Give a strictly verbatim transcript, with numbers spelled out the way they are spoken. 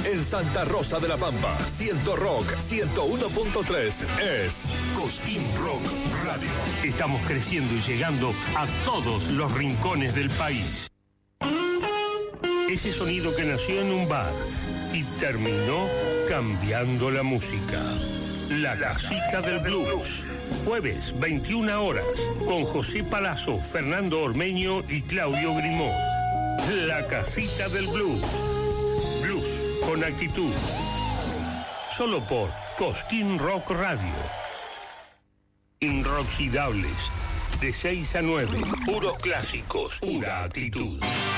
En Santa Rosa de la Pampa, Ciento Rock ciento uno punto tres es Cosquín Rock Radio. Estamos creciendo y llegando a todos los rincones del país. Ese sonido que nació en un bar y terminó cambiando la música. La Casita del Blues. Jueves, veintiuna horas, con José Palazzo, Fernando Ormeño y Claudio Grimó. La Casita del Blues. Blues con actitud. Solo por Cosquín Rock Radio. Inroxidables. De seis a nueve. Puros clásicos. Pura actitud.